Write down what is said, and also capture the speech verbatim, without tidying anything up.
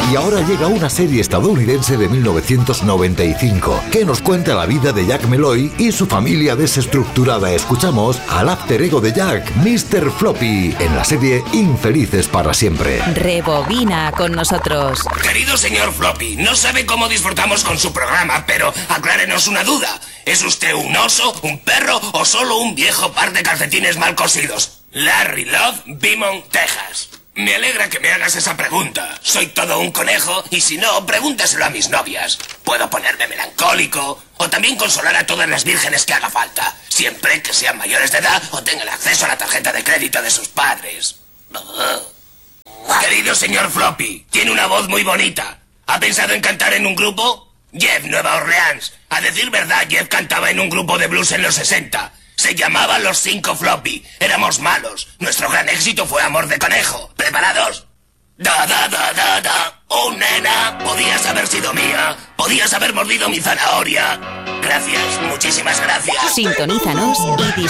Y ahora llega una serie estadounidense de mil novecientos noventa y cinco que nos cuenta la vida de Jack Meloy y su familia desestructurada. Escuchamos al alter ego de Jack, mister Floppy, en la serie Infelices para siempre. Rebobina con nosotros. Querido señor Floppy, no sabe cómo disfrutamos con su programa, pero aclárenos una duda. ¿Es usted un oso, un perro o solo un viejo par de calcetines mal cosidos? Larry Love, Beaumont, Texas. Me alegra que me hagas esa pregunta. Soy todo un conejo y si no, pregúntaselo a mis novias. Puedo ponerme melancólico o también consolar a todas las vírgenes que haga falta, siempre que sean mayores de edad o tengan acceso a la tarjeta de crédito de sus padres. Querido señor Floppy, tiene una voz muy bonita. ¿Ha pensado en cantar en un grupo? Jeff, Nueva Orleans. A decir verdad, Jeff cantaba en un grupo de blues en los sesenta. Se llamaba Los Cinco Floppy. Éramos malos. Nuestro gran éxito fue Amor de Conejo. ¿Preparados? Da, da, da, da, da. Oh, nena, podías haber sido mía. Podías haber mordido mi zanahoria. Gracias, muchísimas gracias. Sintonízanos y